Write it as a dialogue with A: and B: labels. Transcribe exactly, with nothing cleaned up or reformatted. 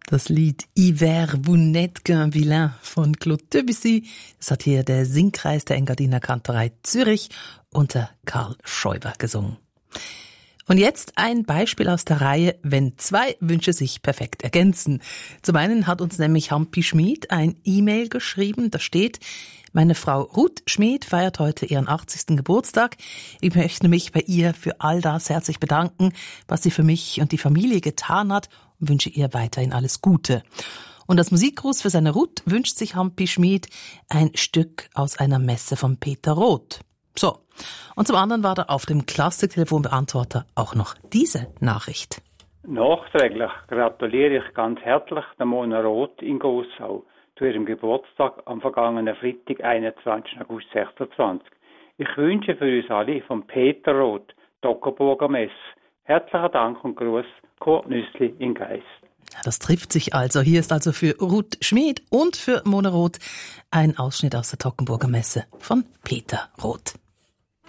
A: Das Lied Hiver, vous n'êtes qu'un vilain von Claude Debussy. Das hat hier der Singkreis der Engadiner Kantorei Zürich unter Karl Scheuber gesungen. Und jetzt ein Beispiel aus der Reihe, wenn zwei Wünsche sich perfekt ergänzen. Zum einen hat uns nämlich Hampi Schmid ein E-Mail geschrieben, da steht: Meine Frau Ruth Schmid feiert heute ihren achtzigsten Geburtstag. Ich möchte mich bei ihr für all das herzlich bedanken, was sie für mich und die Familie getan hat, und wünsche ihr weiterhin alles Gute. Und als Musikgruß für seine Ruth wünscht sich Hampi Schmid ein Stück aus einer Messe von Peter Roth. So, und zum anderen war da auf dem Klassik-Telefonbeantworter auch noch diese Nachricht.
B: Nachträglich gratuliere ich ganz herzlich der Mona Roth in Gossau zu ihrem Geburtstag am vergangenen Freitag, einundzwanzigsten August sechsundzwanzig. Ich wünsche für uns alle von Peter Roth, Toggenburger Messe, herzlichen Dank und Gruß, Kurt Nüssli in Geist.
A: Ja, das trifft sich also. Hier ist also für Ruth Schmid und für Mona Roth ein Ausschnitt aus der Toggenburger Messe von Peter Roth.